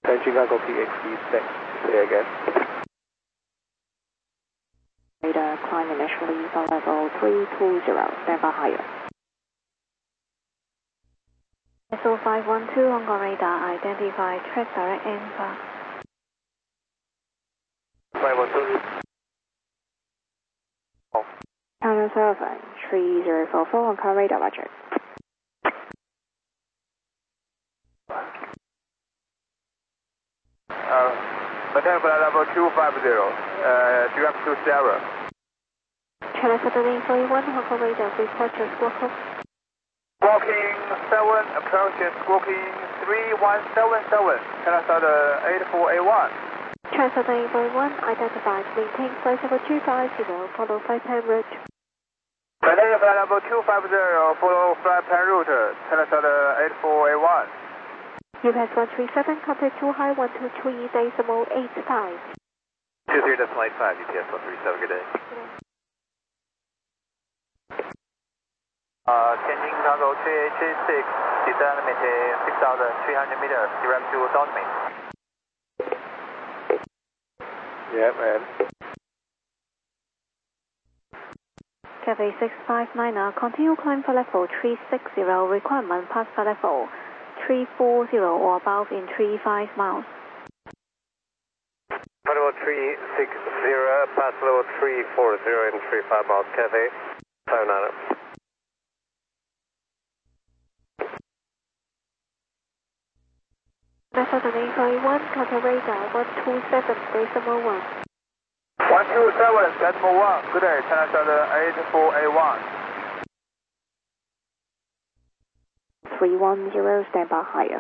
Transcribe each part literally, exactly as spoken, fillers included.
Chicago P X D six, say again. Radar climb initially for level three two zero, stand by higher. S O five one two, Hong Kong radar, identify track direct Alpha. five one two. Oh. China seven, three zero four four, Hong Kong radar, roger. Uh, maintain flight level two five zero, uh, direct to Sierra. China seven four eight one, Hong Kong radar, report to Squawk. Squawking seven, approaching squawking three one seven seven, China Southern eight four eight one. China seven four eight one, identified, maintain flight level two five zero, follow flight plan route. Maintain flight level two five zero, follow flight plan route, China Southern eight four eight one. U P S one three seven, contact two high one two three decimal eight five. two three decimal eight five, U P S one three seven, good day. Uh, Tianjin Cargo three H six, descend maintain six thousand three hundred meters, direct to Dortmund. Yeah, man. Cafe six five nine, continue climb for level three six zero, requirement pass for level three four zero or above in three five miles. Level three six zero, pass level three four zero in three five miles, Cafe five nine. Level eight four eight one, contact radar one two seven decimal one. one two seven decimal one, good day, China Southern eight four eight one. three one zero, stand by higher.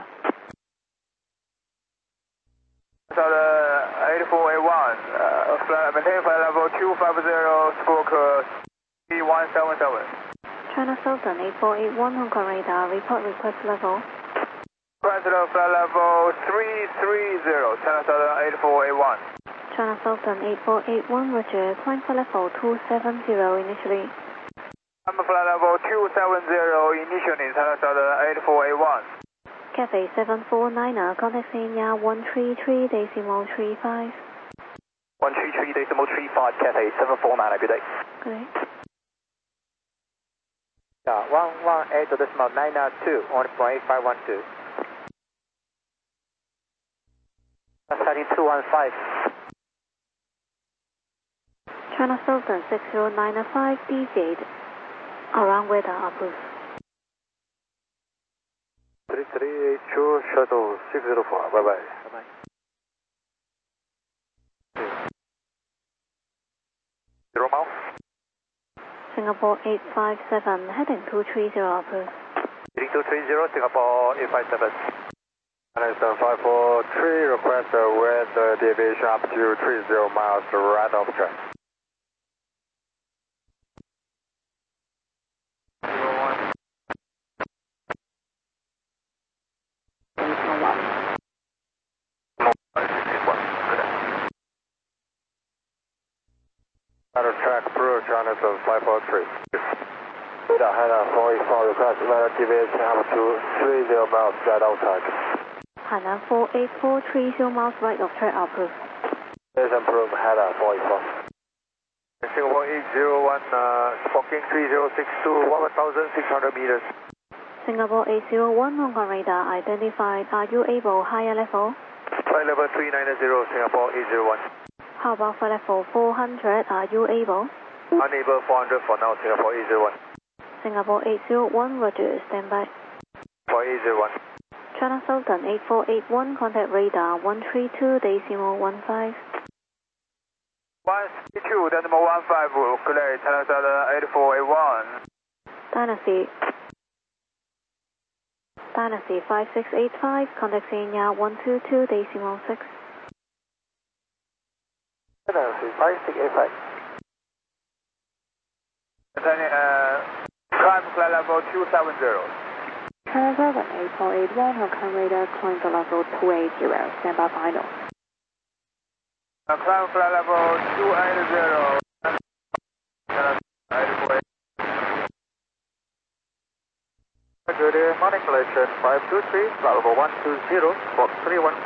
Southern eight four eight one, uh, flight, maintain flight level two five zero, stroke three one seven seven. China Southern eight four eight one, Hong Kong radar, report request level. President flight level three three zero, China Southern eight four eight one. China Southern eight four eight one, roger, climb for level two seven zero initially. I'm flight level two seven zero, initially, China Southern eight four eight one. Cafe seven four nine, contact Senya one three three decimal three five. one three three decimal three five, Cafe seven four nine, good day. Good day. Yeah, one one eight decimal nine two, one point eight five one two. Heading two one five. China Southern six zero nine five, deviate around weather approved. three three eight two, shuttle six zero four, bye bye. Bye bye. Zero miles. Singapore eight five seven, heading two three zero approved. Heading two three zero, Singapore eight five seven. Anderson five four three, request a weather deviation up to three zero miles right of track. Out of track approach, Anderson five four three. Yeah, Hannah four eight four, request weather deviation up to three zero miles right of track. Hannah four eight four, three zero miles right of track approved. There's improved, Hannah four eight four. Singapore eight zero one, uh, Squawking three zero six two, one thousand six hundred meters. Singapore eight zero one, Hong Kong radar, identified. Are you able higher level? Flight level three nine zero, Singapore eight zero one. How about for level four hundred, are you able? Unable four hundred for now, Singapore eight zero one. Singapore eight zero one, roger, stand by. For eight zero one. China Southern eight four eight one, contact radar one three two decimal one five. one three two decimal one five, clear, China Southern eight four eight one. Dynasty. Dynasty five six eight five, contact Senya one two two decimal six. Dynasty five six eight five. Uh, climb flight level two seven zero. China Seven eight four eight one, Hong Kong radar, climb for level two eight zero, stand by final. Uh, climb flight level two eight zero. Good morning, collection five two three, flight level one two zero, box three one.